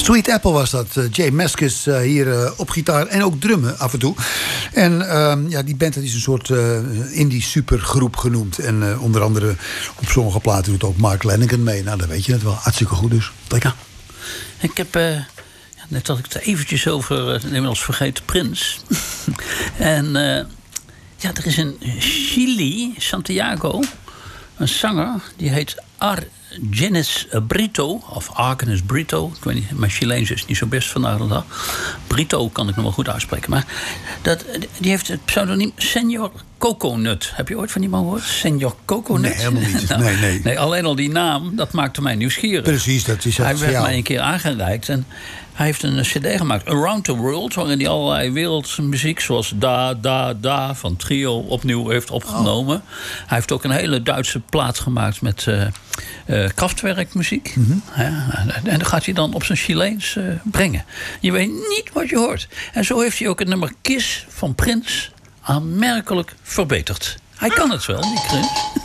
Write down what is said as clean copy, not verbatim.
Sweet Apple was dat. Jay Mascis hier op gitaar en ook drummen af en toe. En die band dat is een soort indie supergroep genoemd. En onder andere op sommige platen doet ook Mark Lanegan mee. Nou, dan weet je het wel. Hartstikke goed dus. Lekker. Ik heb... net had ik het eventjes over inmiddels vergeten Prins. En er is in Chili, Santiago, een zanger die heet Argenis Brito, of Argenis Brito. Ik weet niet, mijn Chileens is niet zo best vandaag de dag. Brito kan ik nog wel goed uitspreken. Maar die heeft het pseudoniem Senor Coconut. Heb je ooit van die man gehoord? Senor Coconut? Nee, helemaal niet. Nee. Alleen al die naam, dat maakte mij nieuwsgierig. Precies, dat is het. Hij werd mij een keer aangereikt en hij heeft een cd gemaakt, Around the World, waarin hij allerlei wereldse muziek, zoals Da, Da, Da van Trio opnieuw heeft opgenomen. Oh. Hij heeft ook een hele Duitse plaat gemaakt met Kraftwerkmuziek. Mm-hmm. En dat gaat hij dan op zijn Chileens brengen. Je weet niet wat je hoort. En zo heeft hij ook het nummer Kiss van Prince aanmerkelijk verbeterd. Hij kan het wel, die Prins.